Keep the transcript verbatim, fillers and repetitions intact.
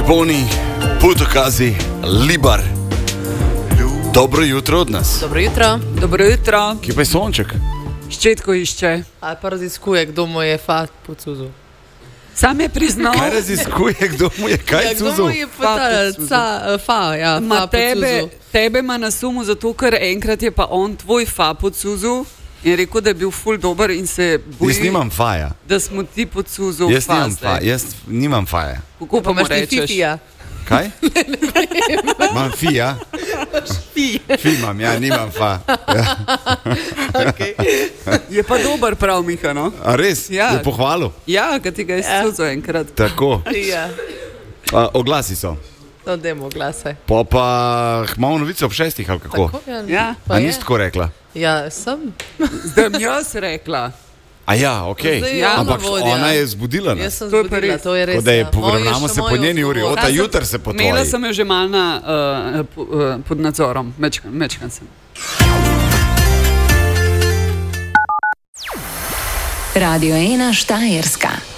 Šiboni, Putokazi, Libar. Dobro jutro od nas. Dobro jutro. Dobro jutro. Kje pa je sonček? Ščetko išče. A pa raziskuje, kdo mu je fa po cuzu. Sam je priznal. Kaj raziskuje, kdo mu je kaj Ja, kdo cuzil? mu je pa ta, ca, fa, ja, fa Ma po tebe, cuzu. tebe ima na sumu zato, ker enkrat je pa on tvoj fa pod suzu in rekel, da je bil ful dober in se boji, Jaz nimam faja. da smo ti pod suzu Jaz fa nimam zdaj. faja. Jaz nimam faja. Kako pa Pa mu imaš ti rečeš? fifija. Kaj? Imam fija. Fi imam, ja, nimam fa. Ja. Okay. Je pa dober prav, Miha, no? A res? Ja. Je pohvalil? Ja, kad ti ga je Ja. suzo enkrat. Tako. Ja, A, oglasi so. no demo glase. Pa pa imamo novice ob šestih ali kako? Tako, ja. Ja. Pa A je. nisi tako rekla? Ja, sem. Zdaj bom jaz rekla. A ja, okej. Zdaj Ja, Ampak ona vodja. ona je zbudila Jaz nas. sem To je pa zbudila, res. to je res. Tako da je ja. poravnamo On se še po moj njeni uri, odgovor. ota Ta sem- jutr se po Imela tvoji. sem jo že malo na, uh, po- uh, pod nadzorom. Mečkan, mečkan sem. Radio ena Štajerska.